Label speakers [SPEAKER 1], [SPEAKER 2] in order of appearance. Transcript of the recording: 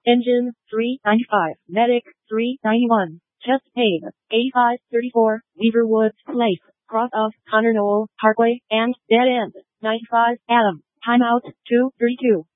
[SPEAKER 1] Engine, 395. Medic, 391. Chest pain, 8534. Weaverwood Place, cross of Connor Knoll Parkway, and dead end, 95. Adam. Timeout, 2:32.